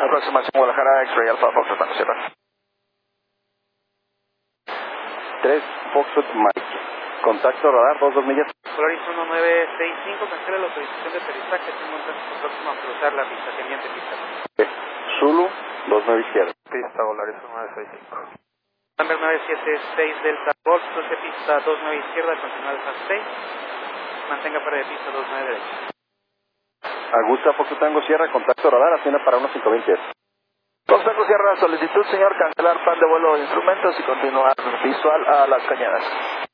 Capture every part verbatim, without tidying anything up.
Aproximación Guadalajara, X-Ray Alpha, Foxtrot Tango Sierra. tres, Foxtrot Mike. Contacto radar, dos, dos millas. Polaris uno nueve seis cinco, cancela la autorización de aterrizaje, tengo un tránsito próximo a cruzar la pista, teniente pista. Zulu, dos nueve izquierda. Pista Polaris uno nueve seis cinco. Number nueve siete seis Delta Golf, cruce pista dos nueve izquierda, continúa Alfa seis, mantenga para de pista dos nueve derecha. Augusta, Foxtrot Tango Sierra, contacto radar, ascienda para unos cinco veinte. Fox Tango Sierra, solicitud señor, cancelar plan de vuelo de instrumentos y continuar visual a las cañadas.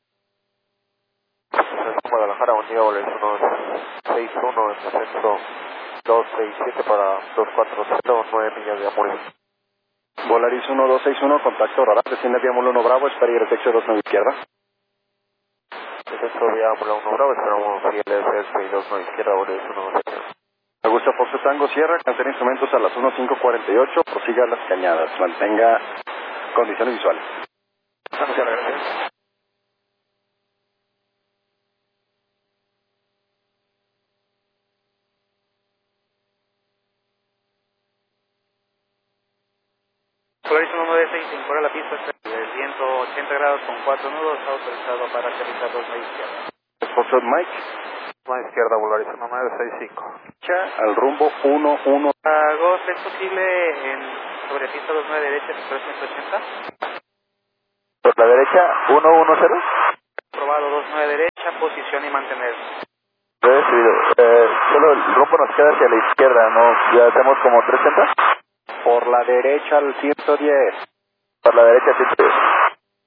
Guadalajara, Unidad Polaris uno seis uno, en descenso dos seis siete para dos cuatro cero, nueve millas de Amores. Volaris uno dos seis uno, contacto radar, desciende Diámulo uno Bravo, espera y retexto dos nueve izquierda. Descenso Diámulo uno Bravo, esperamos I L S y dos nueve izquierda, Volaris uno dos seis uno. Augusta, Foxtrot Tango Sierra, cancela instrumentos a las uno cinco cuarenta y ocho, prosiga las cañadas, mantenga condiciones visuales. Tango Sierra, gracias. Polaris uno nueve seis cinco, ahora la pista está del viento ochenta grados con cuatro nudos, está autorizado para aterrizar dos nueve izquierda. Foxtrot Mike. Una izquierda, Polaris uno nueve seis cinco. Al rumbo uno uno. Ghost, ¿es posible en sobre pista dos nueve derecha, sector ciento ochenta? Por la derecha, uno uno cero. Probado dos nueve derecha, posición y mantener. Recibido. Eh, solo el rumbo nos queda hacia la izquierda, ¿no? Ya estamos como trescientos. Por la derecha al ciento diez. Por la derecha, ciento diez.